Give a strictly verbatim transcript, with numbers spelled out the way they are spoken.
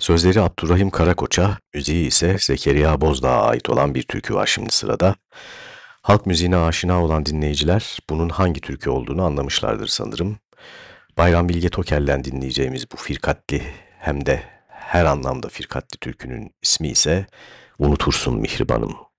Sözleri Abdurrahim Karakoç'a, müziği ise Zekeriya Bozdağ'a ait olan bir türkü var şimdi sırada. Halk müziğine aşina olan dinleyiciler bunun hangi türkü olduğunu anlamışlardır sanırım. Bayram Bilge Tokel'den dinleyeceğimiz bu firkatli hem de her anlamda firkatli türkünün ismi ise Unutursun Mihribanım.